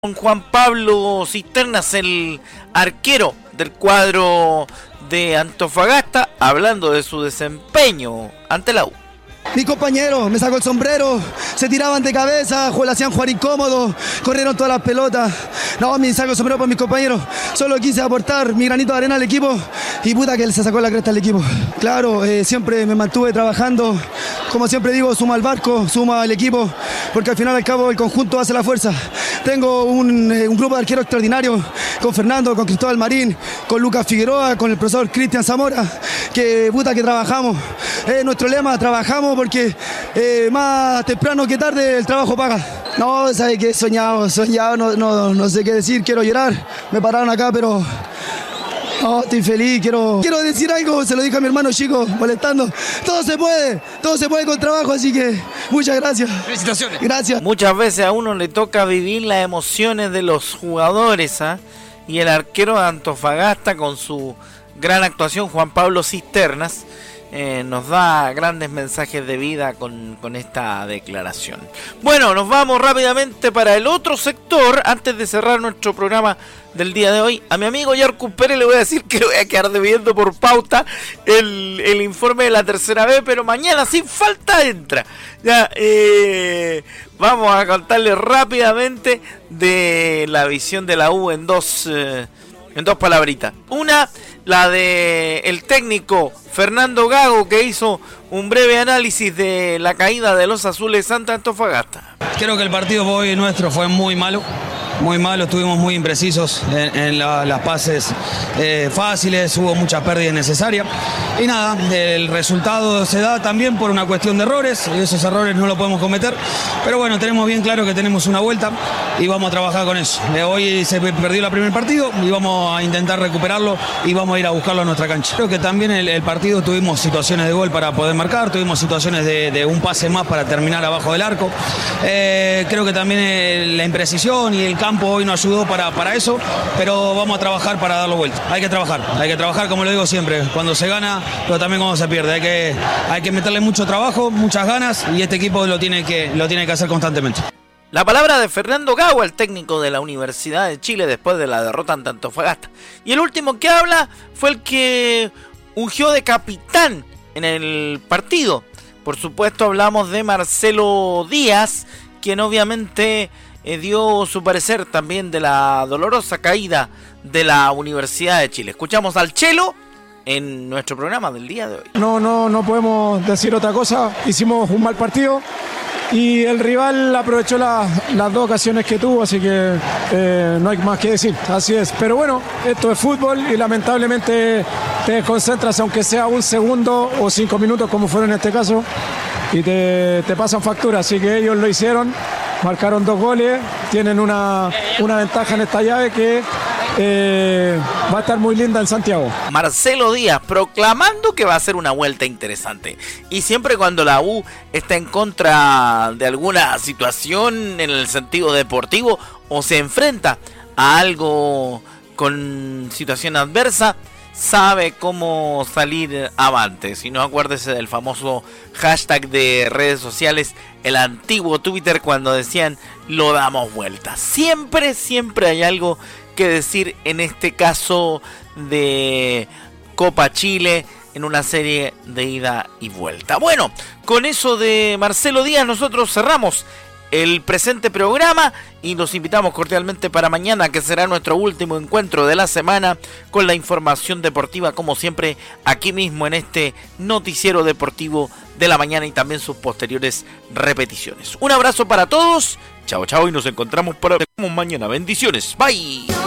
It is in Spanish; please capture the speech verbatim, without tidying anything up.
Con Juan Pablo Cisternas, el arquero del cuadro de Antofagasta, hablando de su desempeño ante la U. Mi compañero me sacó el sombrero, se tiraban de cabeza, le hacían jugar incómodo, corrieron todas las pelotas. No, me saco el sombrero por mis compañeros, solo quise aportar mi granito de arena al equipo y puta que él se sacó la cresta al equipo. Claro, eh, siempre me mantuve trabajando, como siempre digo, suma al barco, suma al equipo, porque al final al cabo el conjunto hace la fuerza. Tengo un, eh, un grupo de arqueros extraordinario, con Fernando, con Cristóbal Marín, con Lucas Figueroa, con el profesor Cristian Zamora, que puta que trabajamos. Eh, nuestro lema, trabajamos porque eh, más temprano que tarde el trabajo paga. No, ¿sabes qué? Soñado, soñado, no, no, no sé qué decir, quiero llorar. Me pararon acá, pero no, estoy feliz, quiero, quiero decir algo, se lo dije a mi hermano chico, molestando. Todo se puede, todo se puede con trabajo, así que muchas gracias. Felicitaciones. Gracias. Muchas veces a uno le toca vivir las emociones de los jugadores, ¿eh? Y el arquero de Antofagasta, con su gran actuación, Juan Pablo Cisternas, Eh, nos da grandes mensajes de vida con, con esta declaración. Bueno, nos vamos rápidamente para el otro sector. Antes de cerrar nuestro programa del día de hoy, a mi amigo Yarcus Pérez le voy a decir que le voy a quedar debiendo por pauta el, el informe de la tercera B, pero mañana sin falta entra. Ya, eh, vamos a contarle rápidamente de la visión de la U en dos, eh, en dos palabritas. Una, la de el técnico Fernando Gago, que hizo un breve análisis de la caída de los azules Santa Antofagasta. Creo que el partido hoy nuestro fue muy malo, muy malo, estuvimos muy imprecisos en, en la, las pases eh, fáciles, hubo muchas pérdidas necesarias y nada, el resultado se da también por una cuestión de errores, y esos errores no los podemos cometer, pero bueno, tenemos bien claro que tenemos una vuelta y vamos a trabajar con eso. Eh, hoy se perdió el primer partido y vamos a intentar recuperarlo y vamos a ir a buscarlo a nuestra cancha. Creo que también el, el partido tuvimos situaciones de gol para poder marcar, tuvimos situaciones de, de un pase más para terminar abajo del arco. Eh, creo que también el, la imprecisión y el campo hoy nos ayudó para, para eso, pero vamos a trabajar para darlo vuelta. Hay que trabajar, hay que trabajar, como lo digo siempre, cuando se gana, pero también cuando se pierde. Hay que, hay que meterle mucho trabajo, muchas ganas, y este equipo lo tiene que, lo tiene que hacer constantemente. La palabra de Fernando Gago, el técnico de la Universidad de Chile después de la derrota ante Antofagasta. Y el último que habla fue el que ungió de capitán en el partido. Por supuesto hablamos de Marcelo Díaz, quien obviamente eh, dio su parecer también de la dolorosa caída de la Universidad de Chile. Escuchamos al Chelo en nuestro programa del día de hoy. No, no, no podemos decir otra cosa. Hicimos un mal partido y el rival aprovechó la, las dos ocasiones que tuvo, así que eh, no hay más que decir. Así es. Pero bueno, esto es fútbol y lamentablemente te desconcentras, aunque sea un segundo o cinco minutos, como fueron en este caso, y te, te pasan factura. Así que ellos lo hicieron, marcaron dos goles, tienen una, una ventaja en esta llave que Eh, va a estar muy linda en Santiago. Marcelo Díaz proclamando que va a ser una vuelta interesante. Y siempre cuando la U está en contra de alguna situación en el sentido deportivo o se enfrenta a algo con situación adversa, sabe cómo salir avante. Si no, acuérdese del famoso hashtag de redes sociales, el antiguo Twitter, cuando decían lo damos vuelta. Siempre, siempre hay algo que decir en este caso de Copa Chile, en una serie de ida y vuelta. Bueno, con eso de Marcelo Díaz nosotros cerramos el presente programa y los invitamos cordialmente para mañana, que será nuestro último encuentro de la semana, con la información deportiva, como siempre, aquí mismo en este noticiero deportivo de la mañana y también sus posteriores repeticiones. Un abrazo para todos, chao chao, y nos encontramos para mañana. Bendiciones, bye.